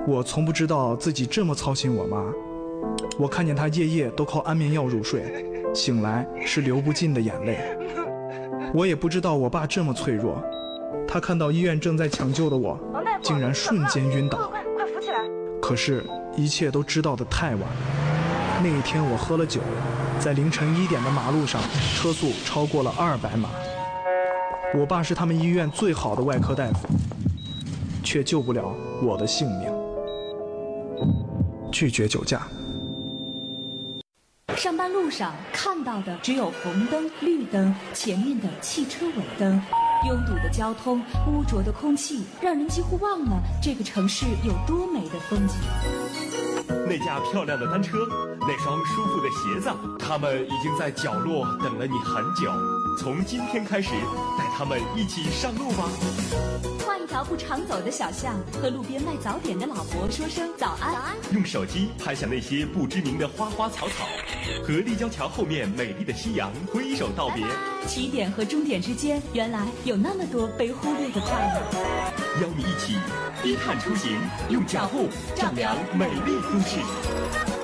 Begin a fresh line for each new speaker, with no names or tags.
我从不知道自己这么操心我妈。我看见她夜夜都靠安眠药入睡，醒来是流不尽的眼泪。我也不知道我爸这么脆弱，他看到医院正在抢救的我，竟然瞬间晕倒。
快扶起来！
可是，一切都知道得太晚了。那一天我喝了酒，在凌晨1点的马路上，车速超过了200码。我爸是他们医院最好的外科大夫，却救不了我的性命。拒绝酒驾。
上班路上看到的只有红灯、绿灯，前面的汽车尾灯。拥堵的交通，污浊的空气，让人几乎忘了这个城市有多美的风景。
那架漂亮的单车，那双舒服的鞋子，他们已经在角落等了你很久。从今天开始，带他们一起上路吧。
换一条不常走的小巷，和路边卖早点的老伯说声早安。
用手机拍下那些不知名的花花草草，和立交桥后面美丽的夕阳挥手道别。
起点和终点之间，原来有那么多被忽略的快乐。
邀你一起低碳出行，用脚步丈量美丽都市。